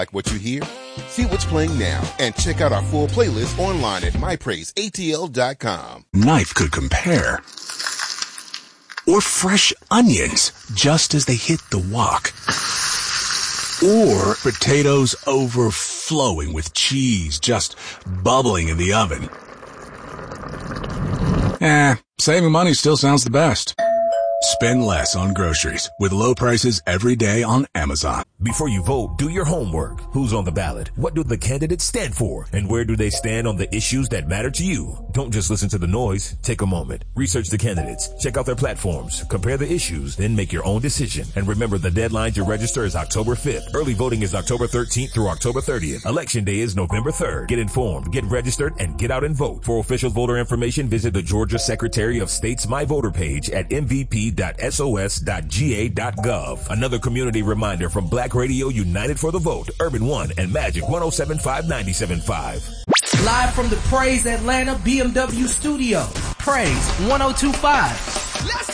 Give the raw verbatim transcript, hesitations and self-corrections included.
Like what you hear? See what's playing now and check out our full playlist online at my praise A T L dot com. Knife could compare. Or fresh onions just as they hit the wok. Or potatoes overflowing with cheese just bubbling in the oven. Eh, saving money still sounds the best. Spend less on groceries with low prices every day on Amazon. Before you vote, do your homework. Who's on the ballot? What do the candidates stand for? And where do they stand on the issues that matter to you? Don't just listen to the noise. Take a moment. Research the candidates. Check out their platforms. Compare the issues. Then make your own decision. And remember, the deadline to register is October fifth. Early voting is October thirteenth through October thirtieth. Election day is November third. Get informed, get registered, and get out and vote. For official voter information, visit the Georgia Secretary of State's My Voter page at m v p dot s o s dot g a dot gov. Another community reminder from Black Radio United for the Vote, Urban One, and Magic one oh seven point five, ninety-seven point five. Live from the Praise Atlanta B M W studio. Praise one oh two point five. Let's